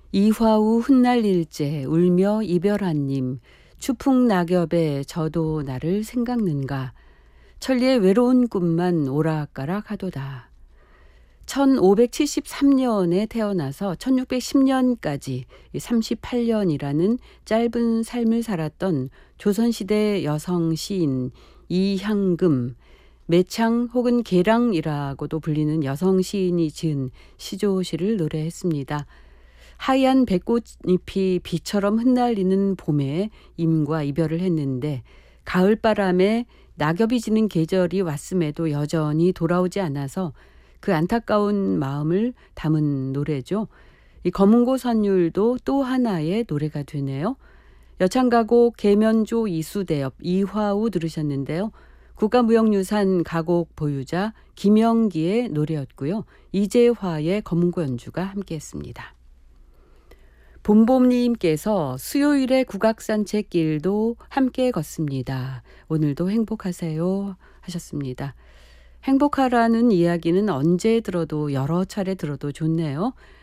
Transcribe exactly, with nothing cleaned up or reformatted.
이화우 훗날일제 울며 이별한님 추풍 낙엽에 저도 나를 생각는가 천리의 외로운 꿈만 오락가락 하도다. 천오백칠십삼 년에 태어나서 천육백십 년까지 삼십팔 년이라는 짧은 삶을 살았던 조선시대 여성 시인 이향금, 매창 혹은 계랑이라고도 불리는 여성 시인이 지은 시조시를 노래했습니다. 하얀 백꽃잎이 비처럼 흩날리는 봄에 임과 이별을 했는데 가을바람에 낙엽이 지는 계절이 왔음에도 여전히 돌아오지 않아서 그 안타까운 마음을 담은 노래죠. 이 검은고 선율도 또 하나의 노래가 되네요. 여창가곡 계면조 이수대엽 이화우 들으셨는데요. 국가무형유산 가곡 보유자 김영기의 노래였고요. 이재화의 검은고 연주가 함께했습니다. 봄봄님께서 수요일에 국악산책길도 함께 걷습니다. 오늘도 행복하세요 하셨습니다. 행복하라는 이야기는 언제 들어도 여러 차례 들어도 좋네요.